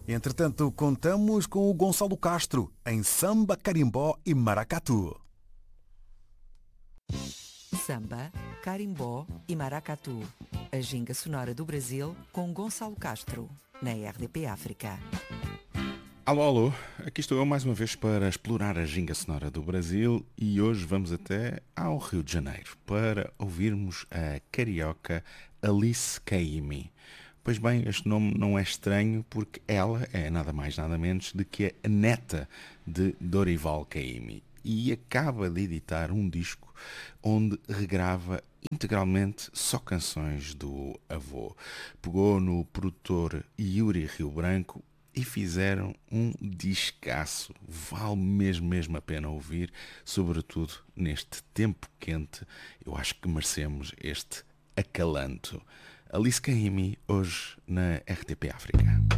Entretanto, contamos com o Gonçalo Castro em samba, carimbó e maracatu. Samba, carimbó e maracatu. A ginga sonora do Brasil com Gonçalo Castro, na RDP África. Alô, alô, aqui estou eu mais uma vez para explorar a ginga sonora do Brasil e hoje vamos até ao Rio de Janeiro para ouvirmos a carioca Alice Caymmi. Pois bem, este nome não é estranho porque ela é nada mais nada menos do que a neta de Dorival Caymmi e acaba de editar um disco onde regrava integralmente só canções do avô. Pegou no produtor Yuri Rio Branco e fizeram um discaço. Vale mesmo a pena ouvir, sobretudo neste tempo quente. Eu acho que merecemos este acalanto. Alice Caymmi, hoje na RTP África.